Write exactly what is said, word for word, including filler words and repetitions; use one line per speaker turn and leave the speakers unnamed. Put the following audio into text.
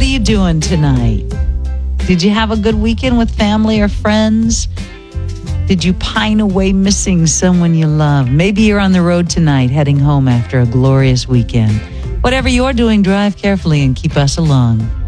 What are you doing tonight? Did you have a good weekend with family or friends? Did you pine away missing someone you love? Maybe you're on the road tonight heading home after a glorious weekend. Whatever you're doing, drive carefully and keep us along.